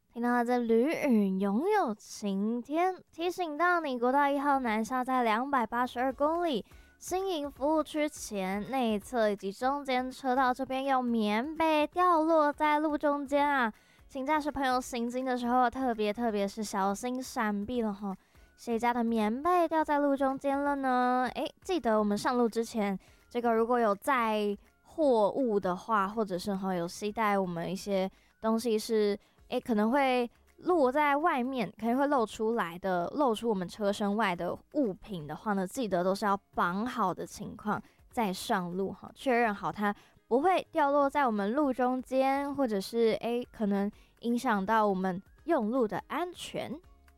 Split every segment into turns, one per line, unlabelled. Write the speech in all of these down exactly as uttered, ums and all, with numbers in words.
听到这吕雨拥有晴天，提醒到你国道一号南下在两百八十二公里新营服务区前内侧以及中间车道这边有棉被掉落在路中间啊，请驾驶朋友行经的时候特别特别是小心闪避了齁。谁家的棉被掉在路中间了呢？诶，记得我们上路之前，这个如果有载货物的话，或者是齁有携带我们一些东西是诶可能会落在外面，可能会露出来的，露出我们车身外的物品的话呢，记得都是要绑好的情况再上路哈，确认好它不会掉落在我们路中间，或者是诶可能影响到我们用路的安全。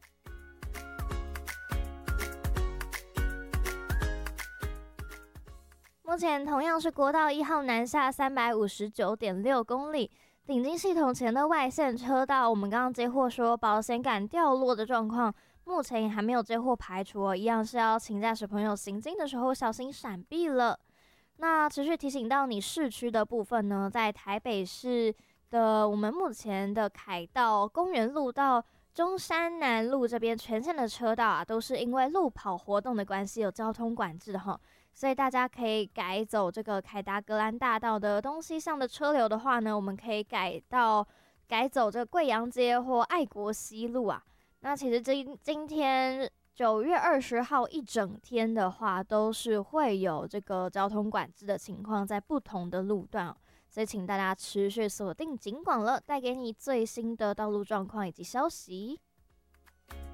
目前同样是国道一号南下三百五十九点六公里，顶进系统前的外线车道，我们刚刚接获说保险杆掉落的状况，目前也还没有接获排除哦，一样是要请驾驶朋友行经的时候小心闪避了。那持续提醒到你市区的部分呢，在台北市的我们目前的凯道、公园路到中山南路这边全线的车道啊，都是因为路跑活动的关系有交通管制哈，所以大家可以改走这个凯达格兰大道的东西向的车流的话呢，我们可以改到改走这个贵阳街或爱国西路啊。那其实今今天九月二十号一整天的话，都是会有这个交通管制的情况在不同的路段哦，所以请大家持续锁定警广了，带给你最新的道路状况以及消息。